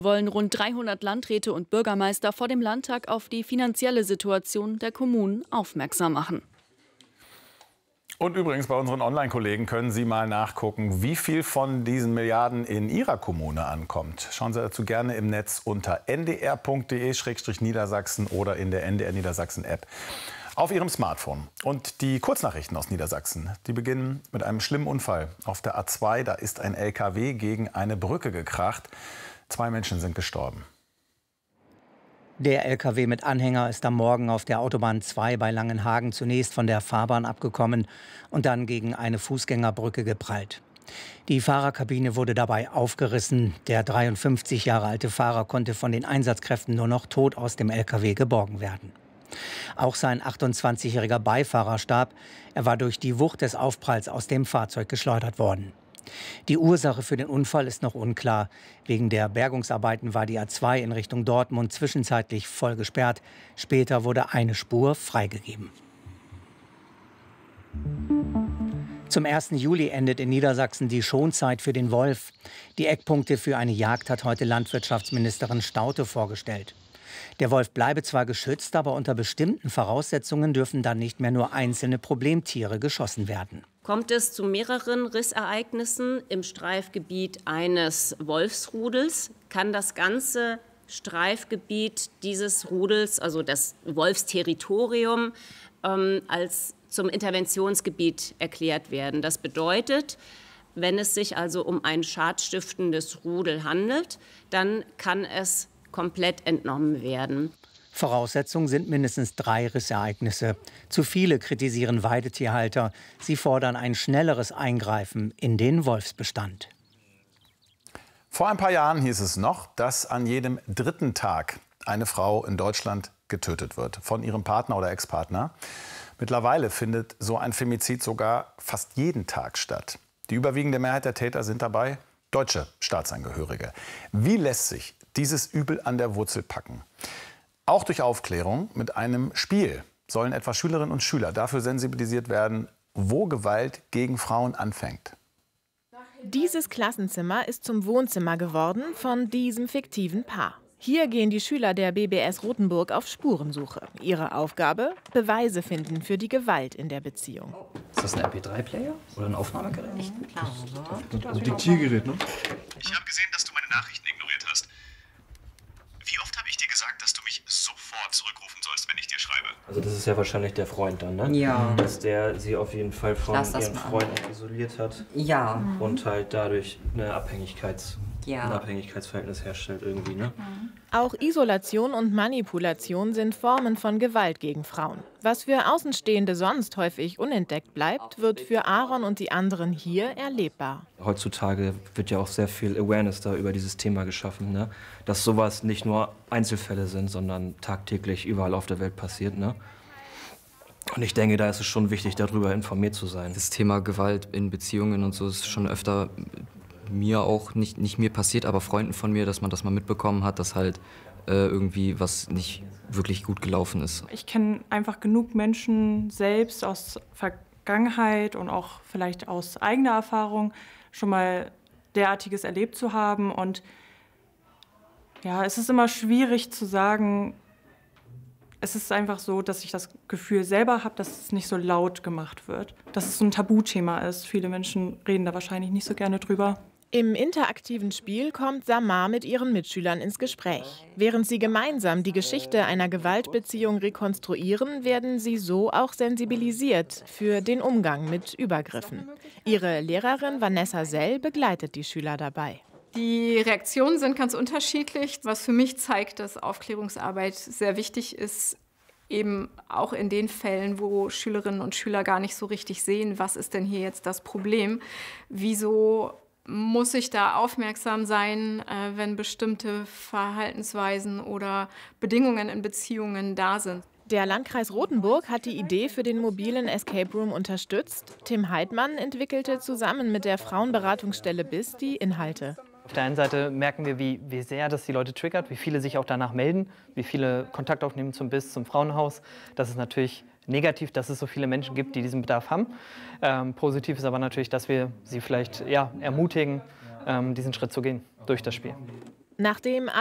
Wollen rund 300 Landräte und Bürgermeister vor dem Landtag auf die finanzielle Situation der Kommunen aufmerksam machen. Und übrigens bei unseren Online-Kollegen können Sie mal nachgucken, wie viel von diesen Milliarden in Ihrer Kommune ankommt. Schauen Sie dazu gerne im Netz unter ndr.de/Niedersachsen oder in der NDR Niedersachsen App auf Ihrem Smartphone. Und die Kurznachrichten aus Niedersachsen, die beginnen mit einem schlimmen Unfall. Auf der A2, da ist ein LKW gegen eine Brücke gekracht. 2 Menschen sind gestorben. Der LKW mit Anhänger ist am Morgen auf der Autobahn 2 bei Langenhagen zunächst von der Fahrbahn abgekommen und dann gegen eine Fußgängerbrücke geprallt. Die Fahrerkabine wurde dabei aufgerissen. Der 53 Jahre alte Fahrer konnte von den Einsatzkräften nur noch tot aus dem LKW geborgen werden. Auch sein 28-jähriger Beifahrer starb. Er war durch die Wucht des Aufpralls aus dem Fahrzeug geschleudert worden. Die Ursache für den Unfall ist noch unklar. Wegen der Bergungsarbeiten war die A2 in Richtung Dortmund zwischenzeitlich voll gesperrt. Später wurde eine Spur freigegeben. Zum 1. Juli endet in Niedersachsen die Schonzeit für den Wolf. Die Eckpunkte für eine Jagd hat heute Landwirtschaftsministerin Staudte vorgestellt. Der Wolf bleibe zwar geschützt, aber unter bestimmten Voraussetzungen dürfen dann nicht mehr nur einzelne Problemtiere geschossen werden. Kommt es zu mehreren Rissereignissen im Streifgebiet eines Wolfsrudels, kann das ganze Streifgebiet dieses Rudels, also das Wolfsterritorium, als zum Interventionsgebiet erklärt werden. Das bedeutet, wenn es sich also um ein schadstiftendes Rudel handelt, dann kann es komplett entnommen werden. Voraussetzung sind mindestens 3 Rissereignisse. Zu viele kritisieren Weidetierhalter. Sie fordern ein schnelleres Eingreifen in den Wolfsbestand. Vor ein paar Jahren hieß es noch, dass an jedem 3. Tag eine Frau in Deutschland getötet wird von ihrem Partner oder Ex-Partner. Mittlerweile findet so ein Femizid sogar fast jeden Tag statt. Die überwiegende Mehrheit der Täter sind dabei deutsche Staatsangehörige. Wie lässt sich dieses Übel an der Wurzel packen? Auch durch Aufklärung mit einem Spiel sollen etwa Schülerinnen und Schüler dafür sensibilisiert werden, wo Gewalt gegen Frauen anfängt. Dieses Klassenzimmer ist zum Wohnzimmer geworden von diesem fiktiven Paar. Hier gehen die Schüler der BBS Rotenburg auf Spurensuche. Ihre Aufgabe? Beweise finden für die Gewalt in der Beziehung. Ist das ein MP3-Player oder ein Aufnahmegerät? Ich glaube. Also Diktiergerät, ne? Ich habe gesehen, dass du meine Nachrichten ignoriert hast. Wie oft habe ich dir gesagt, dass du mich sofort zurückrufen sollst, wenn ich dir schreibe? Also das ist ja wahrscheinlich der Freund dann, ne? Ja. Dass der sie auf jeden Fall von Lass das ihren mal Freunden isoliert hat. Ja. Und halt dadurch ein Abhängigkeitsverhältnis herstellt irgendwie, ne? Auch Isolation und Manipulation sind Formen von Gewalt gegen Frauen. Was für Außenstehende sonst häufig unentdeckt bleibt, wird für Aaron und die anderen hier erlebbar. Heutzutage wird ja auch sehr viel Awareness da über dieses Thema geschaffen, ne? Dass sowas nicht nur Einzelfälle sind, sondern tagtäglich überall auf der Welt passiert, ne? Und ich denke, da ist es schon wichtig, darüber informiert zu sein. Das Thema Gewalt in Beziehungen und so ist schon öfter mir auch, nicht mir passiert, aber Freunden von mir, dass man das mal mitbekommen hat, dass halt irgendwie was nicht wirklich gut gelaufen ist. Ich kenne einfach genug Menschen selbst aus Vergangenheit und auch vielleicht aus eigener Erfahrung schon mal derartiges erlebt zu haben. Und ja, es ist immer schwierig zu sagen, es ist einfach so, dass ich das Gefühl selber habe, dass es nicht so laut gemacht wird. Dass es so ein Tabuthema ist. Viele Menschen reden da wahrscheinlich nicht so gerne drüber. Im interaktiven Spiel kommt Samar mit ihren Mitschülern ins Gespräch. Während sie gemeinsam die Geschichte einer Gewaltbeziehung rekonstruieren, werden sie so auch sensibilisiert für den Umgang mit Übergriffen. Ihre Lehrerin Vanessa Sell begleitet die Schüler dabei. Die Reaktionen sind ganz unterschiedlich, was für mich zeigt, dass Aufklärungsarbeit sehr wichtig ist, eben auch in den Fällen, wo Schülerinnen und Schüler gar nicht so richtig sehen, was ist denn hier jetzt das Problem, wieso muss ich da aufmerksam sein, wenn bestimmte Verhaltensweisen oder Bedingungen in Beziehungen da sind. Der Landkreis Rotenburg hat die Idee für den mobilen Escape Room unterstützt. Tim Heidmann entwickelte zusammen mit der Frauenberatungsstelle BIS die Inhalte. Auf der einen Seite merken wir, wie sehr das die Leute triggert, wie viele sich auch danach melden, wie viele Kontakt aufnehmen zum BIS, zum Frauenhaus. Das ist natürlich negativ, dass es so viele Menschen gibt, die diesen Bedarf haben. Positiv ist aber natürlich, dass wir sie vielleicht ermutigen, diesen Schritt zu gehen durch das Spiel. Nachdem